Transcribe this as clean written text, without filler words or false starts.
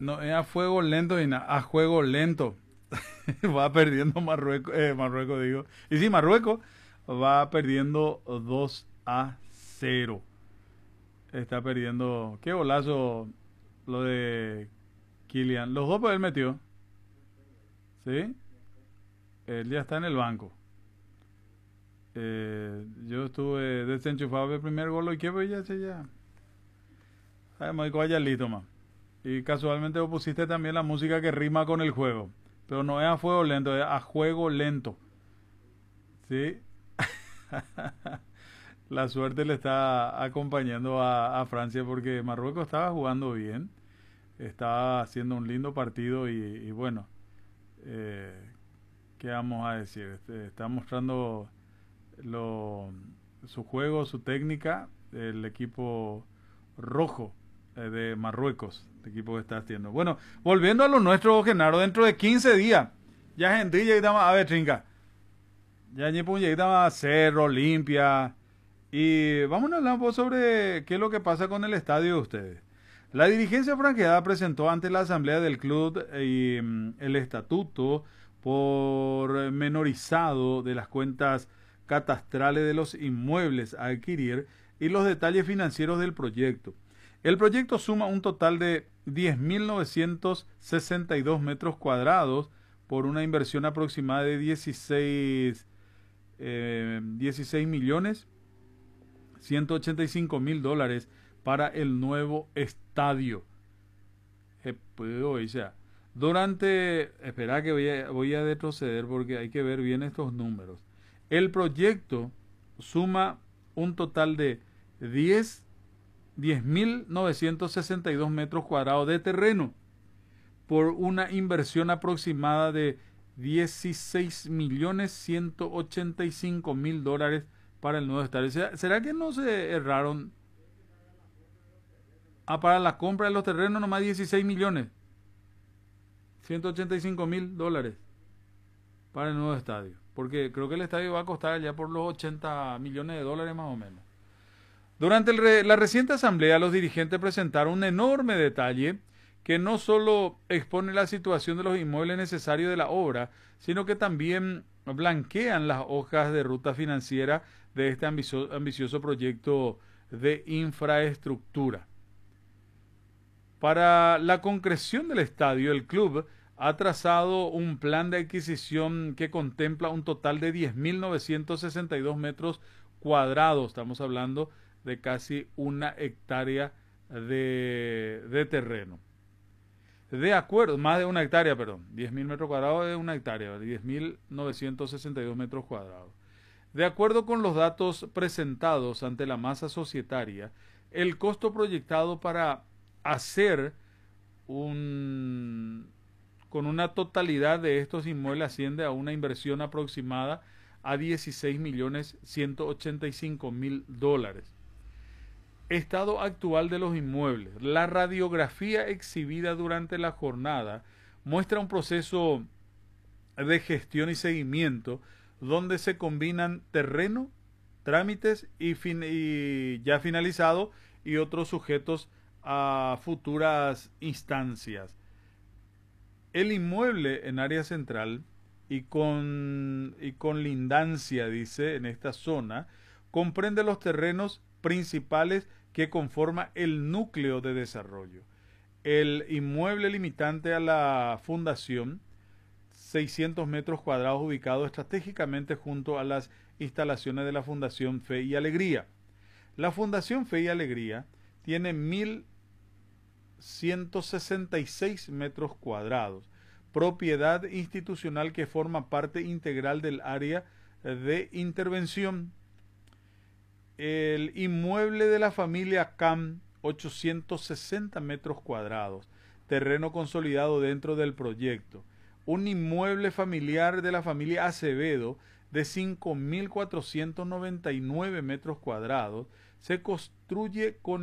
No es a fuego lento, y a juego lento. Va perdiendo Marruecos, Marruecos digo. Y sí, Marruecos va perdiendo 2-0. Está perdiendo. Qué golazo lo de Kylian. Los dos pues él metió. ¿Sí? Él ya está en el banco. Yo estuve desenchufado del primer gol y qué pues ya se ya. Además, ya listo, más. Y casualmente vos pusiste también la música que rima con el juego. Pero no es a fuego lento, es a juego lento. ¿Sí? La suerte le está acompañando a Francia porque Marruecos estaba jugando bien. Estaba haciendo un lindo partido y bueno, eh, ¿qué vamos a decir? Está mostrando lo, su juego, su técnica, el equipo rojo de Marruecos, el equipo que está haciendo. Bueno, volviendo a lo nuestro, Genaro, dentro de 15 días, ya gente ya está a ver, trinca, ya ni a Cerro, Olimpia, y vamos a hablar un poco sobre qué es lo que pasa con el estadio de ustedes. La dirigencia franqueada presentó ante la asamblea del club el estatuto pormenorizado de las cuentas catastrales de los inmuebles a adquirir y los detalles financieros del proyecto. El proyecto suma un total de 10.962 metros cuadrados por una inversión aproximada de 16 millones 185.000 dólares para el nuevo estadio. O sea, espera que voy a retroceder porque hay que ver bien estos números. El proyecto suma un total de 10.962 metros cuadrados de terreno por una inversión aproximada de 16.185.000 dólares para el nuevo estadio. ¿Será que no se erraron? Para la compra de los terrenos nomás 16 millones. 185.000 dólares para el nuevo estadio. Porque creo que el estadio va a costar ya por los 80 millones de dólares más o menos. Durante la reciente asamblea, los dirigentes presentaron un enorme detalle que no solo expone la situación de los inmuebles necesarios de la obra, sino que también blanquean las hojas de ruta financiera de este ambicioso proyecto de infraestructura. Para la concreción del estadio, el club ha trazado un plan de adquisición que contempla un total de 10.962 metros cuadrados. Estamos hablando de casi 1 hectárea de terreno. De acuerdo, más de 1 hectárea, perdón. 10.000 metros cuadrados es 1 hectárea, 10.962 metros cuadrados. De acuerdo con los datos presentados ante la masa societaria, el costo proyectado para hacer con una totalidad de estos inmuebles asciende a una inversión aproximada a 16.185.000 dólares. Estado actual de los inmuebles. La radiografía exhibida durante la jornada muestra un proceso de gestión y seguimiento donde se combinan terreno, trámites y ya finalizado y otros sujetos a futuras instancias. El inmueble en área central y con lindancia, dice, en esta zona, comprende los terrenos principales que conforma el núcleo de desarrollo. El inmueble limitante a la fundación, 600 metros cuadrados ubicado estratégicamente junto a las instalaciones de la Fundación Fe y Alegría. La Fundación Fe y Alegría tiene 1.166 metros cuadrados, propiedad institucional que forma parte integral del área de intervención. El inmueble de la familia CAM, 860 metros cuadrados, terreno consolidado dentro del proyecto. Un inmueble familiar de la familia Acevedo de 5.499 metros cuadrados se construye con